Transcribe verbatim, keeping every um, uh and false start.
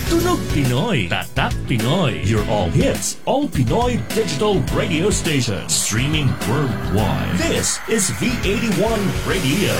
Tunog Pinoy, Tatak Pinoy. Your all hits, all Pinoy digital radio station. Streaming worldwide. This is V eighty-one Radio.